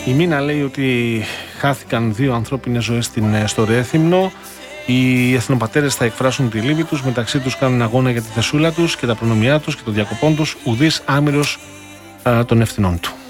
Η Μίνα λέει ότι χάθηκαν 2 ανθρώπινες ζωές στο Ρέθυμνο. Οι εθνοπατέρες θα εκφράσουν τη λύπη τους, μεταξύ τους κάνουν αγώνα για τη θεσούλα τους και τα προνομιά τους και των διακοπών τους, ουδής άμυρος των ευθυνών του.